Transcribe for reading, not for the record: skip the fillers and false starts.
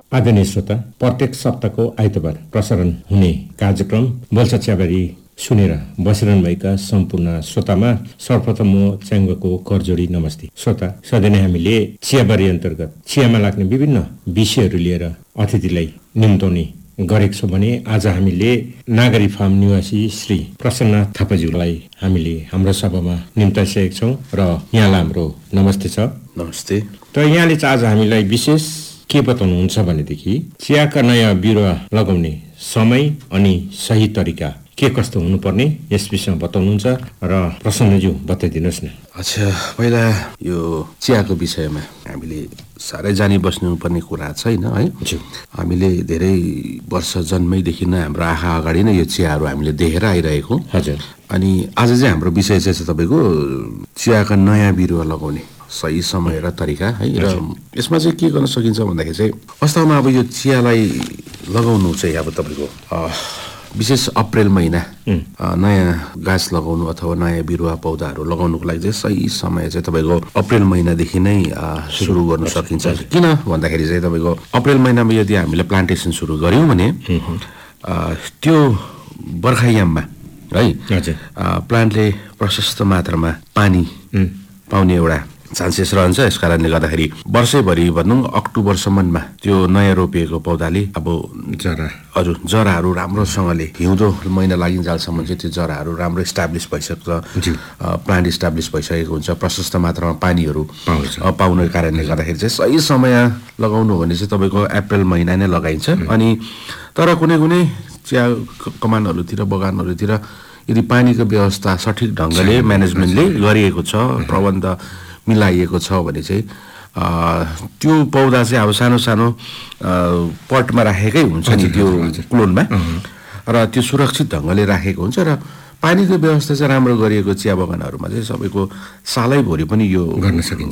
आदरणीय श्रोता, प्रत्येक सप्ताहको आइतबार प्रसारण हुने कार्यक्रम बोल्छ चियाबारी सुनेर बसिरहनुभएका सम्पूर्ण श्रोतामा सर्वप्रथम म च्याङ्गको करजोडी नमस्ते। श्रोता, सधैँ नै हामीले चियाबारी अन्तर्गत चियामा लाग्ने विभिन्न विषयहरू लिएर अतिथिलाई निम्ताउने गरेको छौँ भने आज हामीले नागरी फार्म निवासी श्री प्रसन्न थापाज्यूलाई हामीले हाम्रो सभामा निम्ताइसकेका छौँ र यहाँलाई हाम्रो नमस्ते छ। नमस्ते। त यहाँले चाहिँ आज हामीलाई विशेष के बताउनुहुन्छ भनेदेखि चियाका नयाँ बिरुवा लगाउने समय अनि सही तरिका के कस्तो हुनुपर्ने यस विषयमा बताउनुहुन्छ र प्रसन्नज्यू बताइदिनुहोस् न। अच्छा, पहिला यो चियाको विषयमा हामीले साह्रै जानी बस्नुपर्ने कुरा छैन है। हामीले धेरै वर्ष जन्मैदेखि नै हाम्रो आँखा अगाडि नै यो चियाहरू हामीले देखेर आइरहेको। हजुर। अनि आज चाहिँ हाम्रो विषय चाहिँ तपाईँको चियाका नयाँ बिरुवा लगाउने सही समय र तरिका है। र यसमा चाहिँ के गर्न सकिन्छ भन्दाखेरि चाहिँ वास्तवमा अब यो चियालाई लगाउनु चाहिँ अब तपाईँको विशेष अप्रेल महिना नयाँ गाछ लगाउनु अथवा नयाँ बिरुवा पौधाहरू लगाउनुको लागि चाहिँ सही समय चाहिँ तपाईँको अप्रेल महिनादेखि नै सुरु गर्न सकिन्छ। किन भन्दाखेरि चाहिँ तपाईँको अप्रेल महिनामा यदि हामीले प्लान्टेसन सुरु गऱ्यौँ भने त्यो बर्खायाममा है प्लान्टले प्रशस्त मात्रामा पानी पाउने एउटा चान्सेस रहन्छ। यस कारणले गर्दाखेरि वर्षैभरि भनौँ अक्टोबरसम्ममा त्यो नयाँ रोपिएको पौधाले अब जराहरू राम्रोसँगले हिउँदो महिना लागिन्जालसम्म चाहिँ त्यो जराहरू राम्रो इस्टाब्लिस भइसक्छ, प्लान्ट इस्टाब्लिस भइसकेको हुन्छ, प्रशस्त मात्रामा पानीहरू पाउनुको कारणले गर्दाखेरि चाहिँ सही समय लगाउनु भने चाहिँ तपाईँको अप्रेल महिना नै लगाइन्छ। अनि तर कुनै कुनै चिया कमानहरूतिर बगानहरूतिर यदि पानीको व्यवस्था सठिक ढङ्गले म्यानेजमेन्टले गरिएको छ, प्रबन्ध मिलाइएको छ भने चाहिँ त्यो पौधा चाहिँ अब सानो सानो पटमा राखेकै हुन्छ नि त्यो क्लोनमा, र त्यो सुरक्षित ढङ्गले राखेको हुन्छ र पानीको व्यवस्था चाहिँ राम्रो गरिएको चिया बगानहरूमा चाहिँ सबैको सालैभरि पनि यो